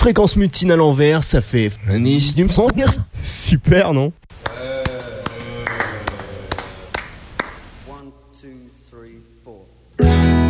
Fréquence mutine à l'envers, ça fait Nice du son. Super, non?